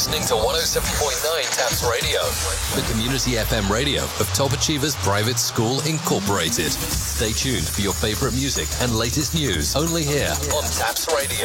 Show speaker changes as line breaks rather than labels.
listening to 107.9 TAPS Radio, the community FM radio of Top Achievers Private School Incorporated. Stay tuned for your favorite music and latest news only here on TAPS Radio.